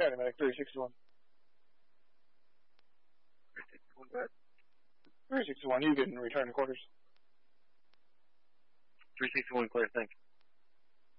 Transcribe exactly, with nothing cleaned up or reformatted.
County Medic three sixty-one. three sixty-one, you can return to quarters. three sixty-one, clear, thanks.